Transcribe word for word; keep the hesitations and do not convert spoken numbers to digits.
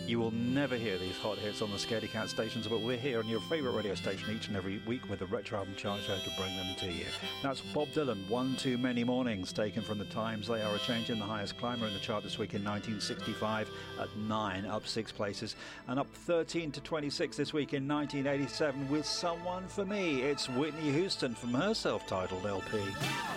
You will never hear these hot hits on the Scaredy Cat stations, but we're here on your favourite radio station each and every week with a retro album chart show to bring them to you. That's Bob Dylan, One Too Many Mornings, taken from The Times. They Are a Changin', the highest climber in the chart this week in nineteen sixty-five at nine, up six places, and up thirteen to twenty-six this week in nineteen eighty-seven with Someone for Me. It's Whitney Houston from her self-titled L P.